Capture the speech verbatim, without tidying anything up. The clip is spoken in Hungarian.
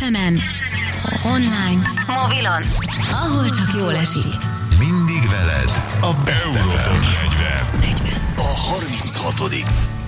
ef emen, online, mobilon, ahol csak jól esik. Mindig veled a Best ef em. Euratom negyven. A harminchatodik